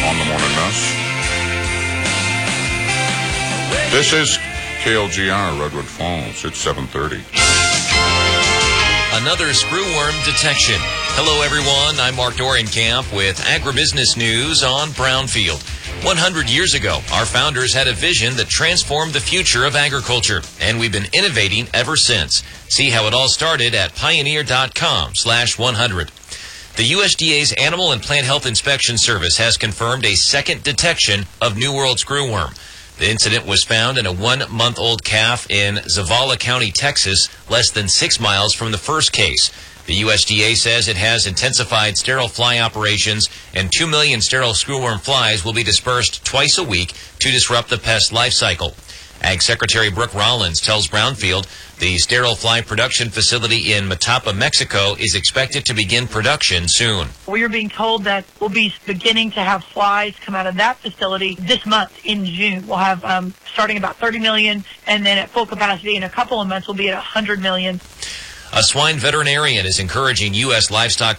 on the Morning Mess. This is KLGR, Redwood Falls. It's 7:30. Another screwworm detection. Hello, everyone. I'm Mark Dorenkamp with Agribusiness News on Brownfield. 100 years ago, our founders had a vision that transformed the future of agriculture, and we've been innovating ever since. See how it all started at pioneer.com/100. The USDA's Animal and Plant Health Inspection Service has confirmed a second detection of New World screwworm. The incident was found in a 1-month-old calf in Zavala County, Texas, less than 6 miles from the first case. The USDA says it has intensified sterile fly operations, and 2 million sterile screwworm flies will be dispersed twice a week to disrupt the pest life cycle. Ag Secretary Brooke Rollins tells Brownfield the sterile fly production facility in Matapa, Mexico is expected to begin production soon. We are being told that we'll be beginning to have flies come out of that facility this month in June. We'll have starting about 30 million, and then at full capacity in a couple of months we'll be at 100 million. A swine veterinarian is encouraging U.S. livestock